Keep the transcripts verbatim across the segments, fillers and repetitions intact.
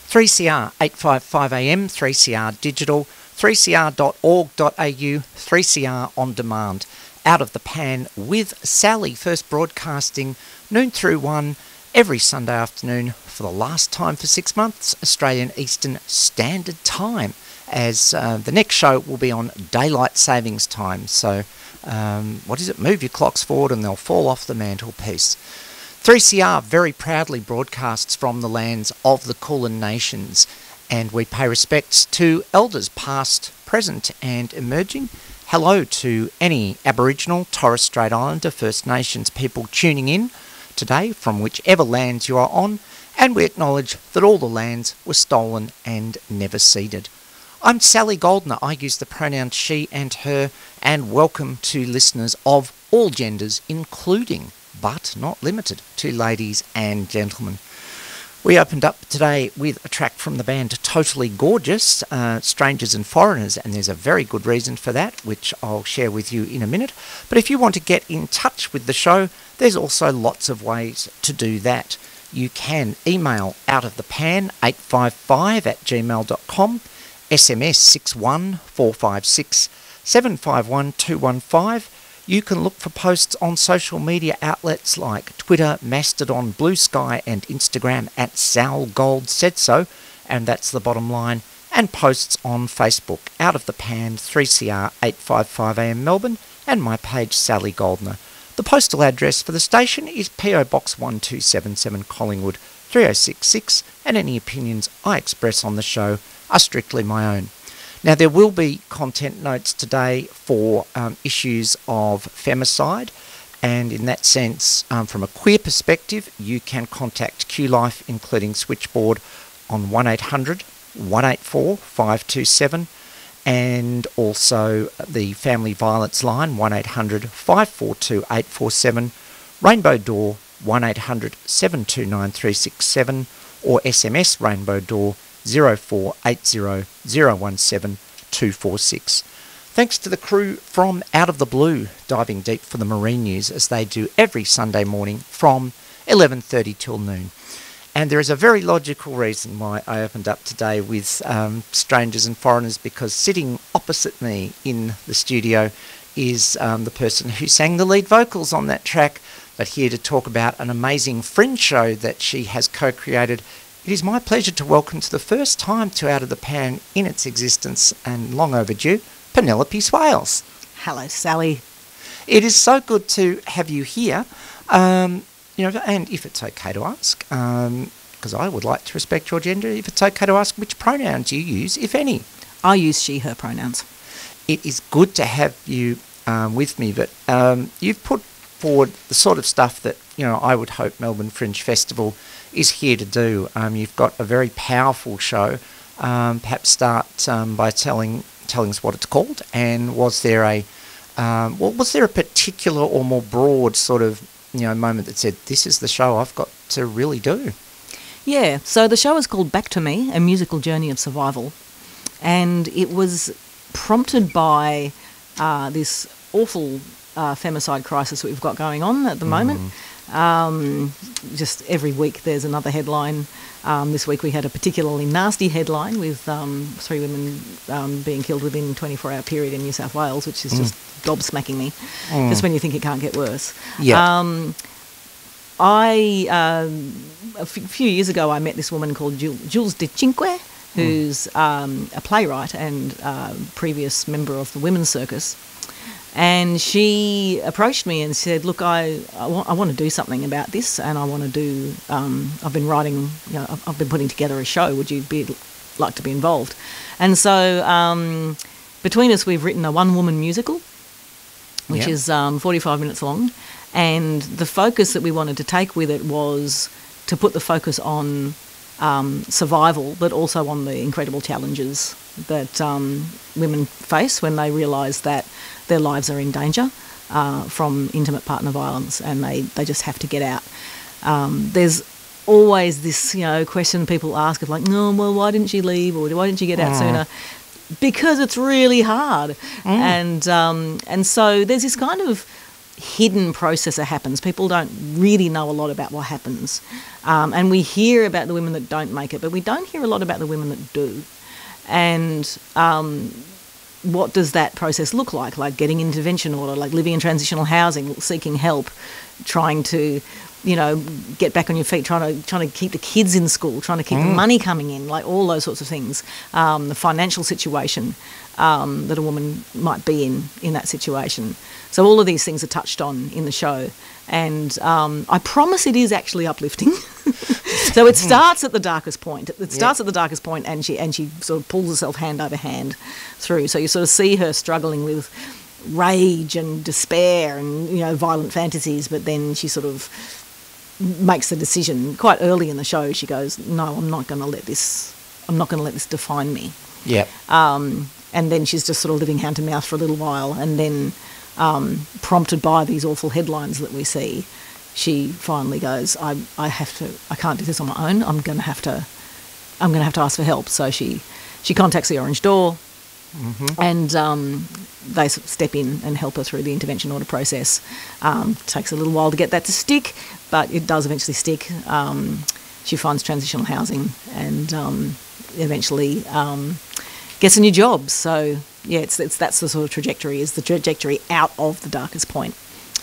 three C R eight fifty-five A M, three C R Digital, three C R dot org dot A U, three C R On Demand. Out of the Pan with Sally, first broadcasting noon through one every Sunday afternoon for the last time for six months, Australian Eastern Standard Time, as uh, the next show will be on Daylight Savings Time. So, um, what is it? Move your clocks forward and they'll fall off the mantelpiece. three C R very proudly broadcasts from the lands of the Kulin Nations, and we pay respects to elders past, present and emerging. Hello to any Aboriginal, Torres Strait Islander, First Nations people tuning in today from whichever lands you are on, and we acknowledge that all the lands were stolen and never ceded. I'm Sally Goldner. I use the pronouns she and her, and welcome to listeners of all genders, including, but not limited to, ladies and gentlemen. We opened up today with a track from the band Totally Gorgeous, uh, Strangers and Foreigners, and there's a very good reason for that, which I'll share with you in a minute. But if you want to get in touch with the show, there's also lots of ways to do that. You can email outofthepan eight five five at gmail dot com, S M S six one four five six seven five one two one five. You can look for posts on social media outlets like Twitter, Mastodon, Blue Sky and Instagram at Sal Gold Said So, and that's the bottom line, and posts on Facebook, Out of the Pan, three C R eight fifty-five A M Melbourne, and my page Sally Goldner. The postal address for the station is P O Box one two seven seven Collingwood three oh six six, and any opinions I express on the show are strictly my own. Now, there will be content notes today for um, issues of femicide, and in that sense, um, from a queer perspective, you can contact Q Life, including switchboard, on one eight hundred one eight four five two seven, and also the family violence line, one eight hundred five four two eight four seven, Rainbow Door, one eight hundred seven two nine three six seven, or S M S Rainbow Door, zero four eight zero zero one seven two four six. Thanks to the crew from Out of the Blue, diving deep for the marine news as they do every Sunday morning from eleven thirty till noon. And there is a very logical reason why I opened up today with um, Strangers and Foreigners, because sitting opposite me in the studio is um, the person who sang the lead vocals on that track, but here to talk about an amazing fringe show that she has co-created. It is my pleasure to welcome to the first time to Out of the Pan in its existence, and long overdue, Penelope Swales. Hello, Sally. It is so good to have you here. Um, you know, and if it's okay to ask, because um, I would like to respect your gender, if it's okay to ask which pronouns you use, if any. I use she, her pronouns. It is good to have you um, with me, but um, you've put forward the sort of stuff that, you know, I would hope Melbourne Fringe Festival is here to do. Um, you've got a very powerful show. Um, perhaps start um, by telling telling us what it's called, and was there a um, well, was there a particular or more broad sort of, you know, moment that said, this is the show I've got to really do? Yeah, so the show is called Back to Me, A Musical Journey of Survival, and it was prompted by uh, this awful uh, femicide crisis that we've got going on at the moment. Mm. Um, just every week there's another headline. Um, this week we had a particularly nasty headline with um, three women um, being killed within a twenty-four hour period in New South Wales, which is mm. just gobsmacking me, mm. just when you think it can't get worse. Yeah. Um, I, um, a f- few years ago, I met this woman called Jules, Jules de Cinque, who's mm. um, a playwright and uh, previous member of the Women's Circus. And she approached me and said, look, I, I, want, I want to do something about this, and I want to do, um, I've been writing, you know, I've, I've been putting together a show. Would you be like to be involved? And so um, between us, we've written a one-woman musical, which yep. is um, forty-five minutes long. And the focus that we wanted to take with it was to put the focus on um, survival, but also on the incredible challenges that um, women face when they realise that their lives are in danger uh, from intimate partner violence, and they, they just have to get out. Um, there's always this, you know, question people ask of like, no, well, why didn't she leave, or why didn't she get out mm. sooner? Because it's really hard. Mm. And um, and so there's this kind of hidden process that happens. People don't really know a lot about what happens. Um, and we hear about the women that don't make it, but we don't hear a lot about the women that do. And um, what does that process look like? Like getting intervention order, like living in transitional housing, seeking help, trying to, you know, get back on your feet, trying to trying to keep the kids in school, trying to keep mm. the money coming in, like all those sorts of things. Um, the financial situation um, that a woman might be in in that situation. So all of these things are touched on in the show. And um, I promise it is actually uplifting. So it starts at the darkest point. It starts yeah. at the darkest point, and she and she sort of pulls herself hand over hand through. So you sort of see her struggling with rage and despair and, you know, violent fantasies, but then she sort of makes the decision quite early in the show. She goes, "No, I'm not going to let this. I'm not going to let this define me." Yeah. Um, and then she's just sort of living hand to mouth for a little while, and then, um, prompted by these awful headlines that we see, she finally goes, I, I have to, I can't do this on my own. I'm going to have to, I'm going to have to ask for help. So she, she contacts the Orange Door, mm-hmm. and um, they sort of step in and help her through the intervention order process. Um, takes a little while to get that to stick, but it does eventually stick. Um, she finds transitional housing and um, eventually um, gets a new job. So yeah, it's, it's that's the sort of trajectory, is the trajectory out of the darkest point.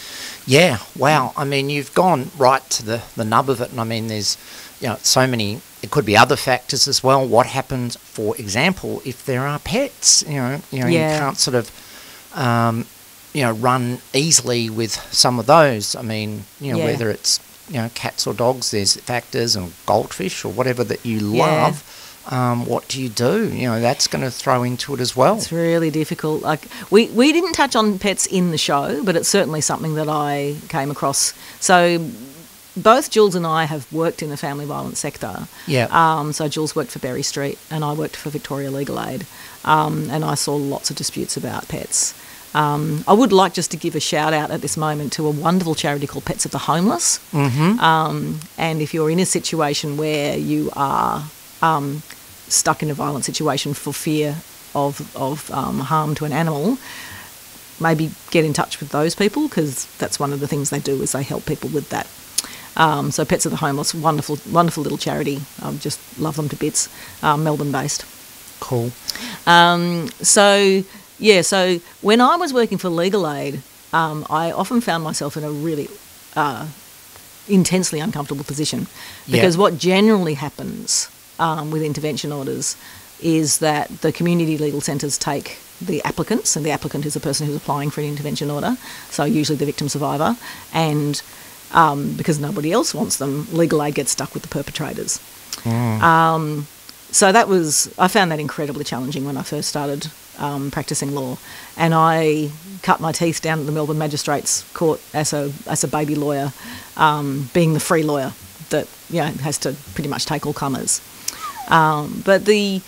Yeah, wow. I mean, you've gone right to the, the nub of it. And I mean, there's, you know, so many, it could be other factors as well. What happens, for example, if there are pets? You know, you know, yeah. you can't sort of, um, you know, run easily with some of those. I mean, you know, yeah. whether it's, you know, cats or dogs, there's factors, and goldfish or whatever that you Yeah. love. Um, what do you do? You know, that's going to throw into it as well. It's really difficult. Like we, we didn't touch on pets in the show, but it's certainly something that I came across. So both Jules and I have worked in the family violence sector. Yeah. Um, so Jules worked for Berry Street and I worked for Victoria Legal Aid, um, and I saw lots of disputes about pets. Um, I would like just to give a shout out at this moment to a wonderful charity called Pets of the Homeless. Mm-hmm. Um, and if you're in a situation where you are um, stuck in a violent situation for fear of of um, harm to an animal, maybe get in touch with those people, because that's one of the things they do, is they help people with that. Um, so Pets of the Homeless, wonderful, wonderful little charity. I just love them to bits. Um, Melbourne based. Cool. Um, so yeah, so when I was working for Legal Aid, um, I often found myself in a really uh, intensely uncomfortable position, because Yeah. what generally happens Um, with intervention orders is that the community legal centres take the applicants, and the applicant is the person who's applying for an intervention order, so usually the victim survivor, and um, because nobody else wants them, Legal Aid gets stuck with the perpetrators. Mm. Um, so that was, I found that incredibly challenging when I first started um, practicing law, and I cut my teeth down at the Melbourne Magistrates Court as a as a baby lawyer, um, being the free lawyer that, you know, has to pretty much take all comers. Um, but the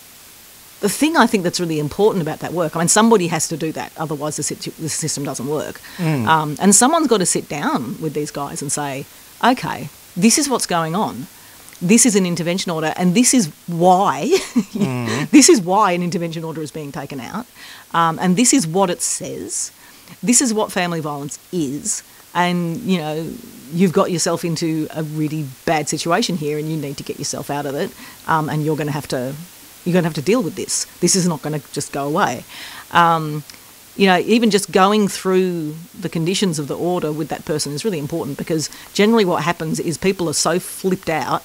the thing I think that's really important about that work, I mean, somebody has to do that, otherwise the, situ- the system doesn't work. Mm. Um, and someone's got to sit down with these guys and say, okay, this is what's going on. This is an intervention order, and this is why. mm. This is why an intervention order is being taken out. Um, and this is what it says. This is what family violence is. And, you know, you've got yourself into a really bad situation here, and you need to get yourself out of it. Um, and you're going to have to, you're going to have to deal with this. This is not going to just go away. Um, you know, even just going through the conditions of the order with that person is really important, because generally what happens is people are so flipped out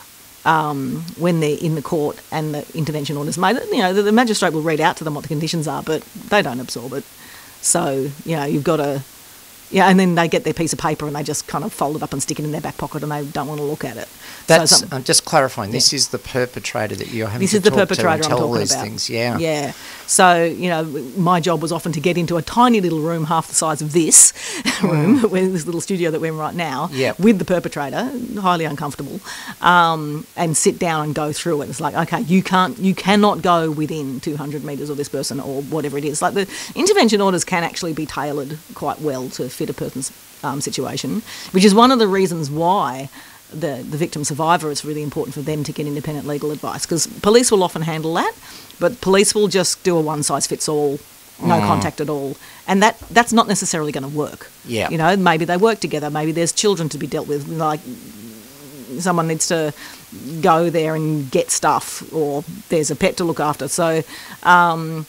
um, when they're in the court and the intervention order's made. You know, the, the magistrate will read out to them what the conditions are, but they don't absorb it. So, you know, you've got to... Yeah, and then they get their piece of paper and they just kind of fold it up and stick it in their back pocket, and they don't want to look at it. That's so I'm just clarifying. Yeah. This is the perpetrator that you're having this to is the talk perpetrator to and I'm tell talking these about. things. Yeah, yeah. So, you know, my job was often to get into a tiny little room half the size of this room, mm. where this little studio that we're in right now, yep. with the perpetrator, highly uncomfortable, um, and sit down and go through it. It's like, okay, you can't, you cannot go within two hundred metres of this person or whatever it is. Like, the intervention orders can actually be tailored quite well to fit a person's Um, situation, which is one of the reasons why the, the victim survivor, it's really important for them to get independent legal advice, because police will often handle that, but police will just do a one-size-fits-all no Mm. contact at all. And that that's not necessarily going to work. Yeah. You know, maybe they work together. Maybe there's children to be dealt with. Like, someone needs to go there and get stuff, or there's a pet to look after. So, um,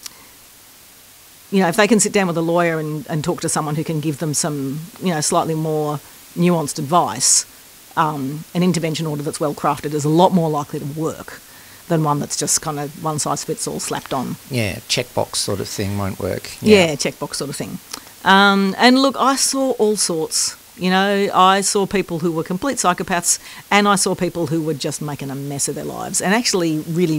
you know, if they can sit down with a lawyer and, and talk to someone who can give them some, you know, slightly more nuanced advice, um, an intervention order that's well crafted is a lot more likely to work than one that's just kind of one size fits all slapped on. Yeah, checkbox sort of thing won't work. Yeah, checkbox sort of thing. Um, and look, I saw all sorts. You know, I saw people who were complete psychopaths, and I saw people who were just making a mess of their lives. And actually, really,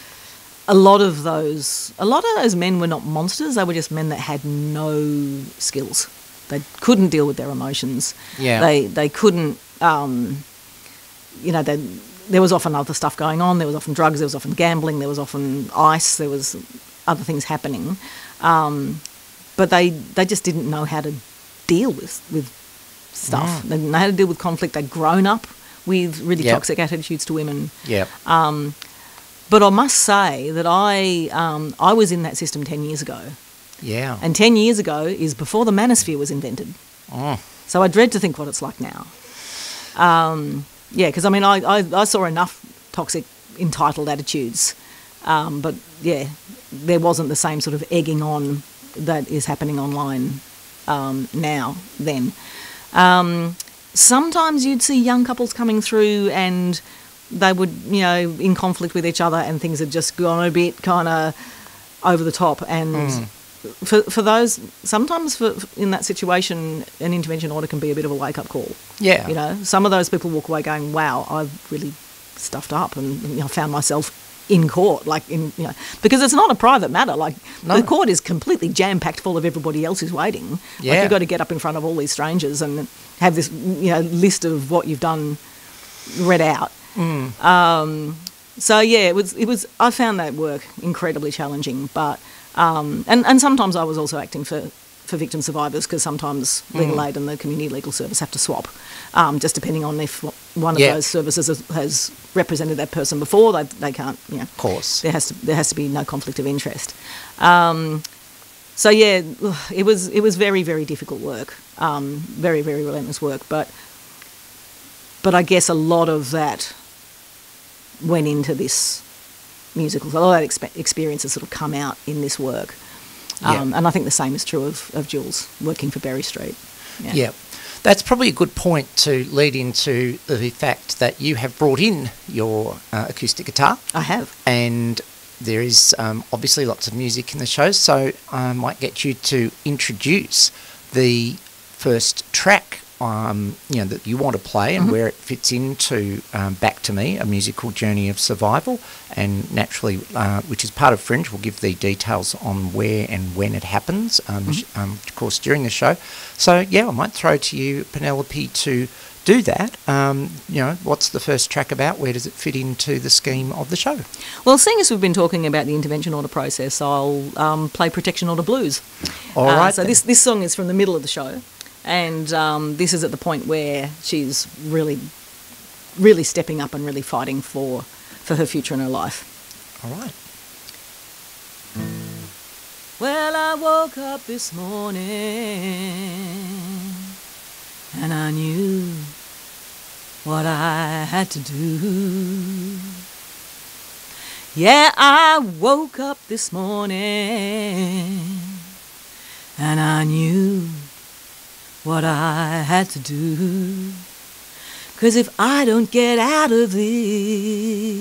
a lot of those, a lot of those men were not monsters. They were just men that had no skills. They couldn't deal with their emotions. Yeah. They they couldn't. Um, you know, they, there was often other stuff going on. There was often drugs. There was often gambling. There was often ice. There was other things happening. Um, but they they just didn't know how to deal with with. stuff. Mm. They didn't know how to deal with conflict. They'd grown up with really Yep. toxic attitudes to women. Yeah. Um, but I must say that I um, I was in that system ten years ago. Yeah. And ten years ago is before the manosphere was invented. Oh. So I dread to think what it's like now. Um, yeah, because I mean, I, I, I saw enough toxic, entitled attitudes. Um, but yeah, there wasn't the same sort of egging on that is happening online um, now, then. Um, sometimes you'd see young couples coming through and they would, you know, in conflict with each other, and things had just gone a bit kind of over the top. And Mm. for for those, sometimes for, in that situation, an intervention order can be a bit of a wake-up call. Yeah. You know, some of those people walk away going, wow, I've really stuffed up, and you know, found myself in court, like in, you know, because it's not a private matter. Like No. the court is completely jam-packed full of everybody else who's waiting. Yeah. Like you've got to get up in front of all these strangers and have this, you know, list of what you've done read out. Mm. Um, so yeah, it was. It was. I found that work incredibly challenging, but um, and and sometimes I was also acting for. for victim survivors, because sometimes legal Mm. aid and the community legal service have to swap, um, just depending on if one of Yeah. those services has, has represented that person before. They they can't, you know. Of course. There has to there has to be no conflict of interest. Um, so yeah, it was it was very very difficult work, um, very very relentless work. But but I guess a lot of that went into this musical. A lot of that expe- experience has sort of come out in this work. Um, Yeah. And I think the same is true of, of Jules working for Berry Street. Yeah. Yeah. That's probably a good point to lead into the fact that you have brought in your uh, acoustic guitar, I have. and there is um, obviously lots of music in the show, so I might get you to introduce the first track um, you know, that you want to play and Mhm. where it fits into um, Back to Me, a musical journey of survival, and naturally, uh, which is part of Fringe, we'll give the details on where and when it happens, um, Mhm. sh- um, of course, during the show. So, yeah, I might throw to you, Penelope, to do that. Um, you know, what's the first track about? Where does it fit into the scheme of the show? Well, seeing as we've been talking about the intervention order process, I'll um, play Protection Order Blues. All Uh, right. So then. this, this song is from the middle of the show, and um, this is at the point where she's really, really stepping up and really fighting for, for her future in her life. All right. Well, I woke up this morning and I knew what I had to do. Yeah, I woke up this morning and I knew what I had to do. 'Cause if I don't get out of this,